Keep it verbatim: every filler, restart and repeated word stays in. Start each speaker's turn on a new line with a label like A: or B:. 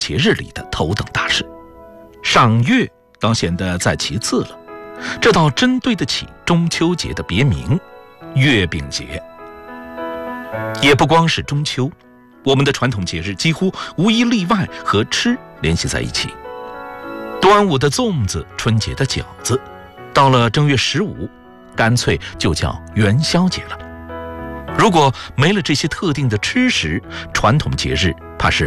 A: 节日里的头等大事，赏月倒显得在其次了。这倒真对得起中秋节的别名月饼节。也不光是中秋，我们的传统节日几乎无一例外和吃联系在一起。端午的粽子，春节的饺子，到了正月十五，干脆就叫元宵节了。如果没了这些特定的吃食，传统节日怕是